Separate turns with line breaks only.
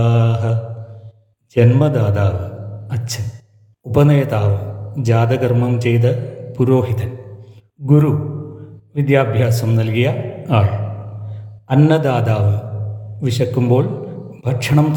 ജന്മദാതാവ് അച്ഛൻ, ഉപനേതാവ് ജാതകർമ്മം ചെയ്ത പുരോഹിതൻ, ഗുരു വിദ്യാഭ്യാസം നൽകിയ ആൾ, അന്നദാതാവ് വിശക്കുമ്പോൾ ഭക്ഷണം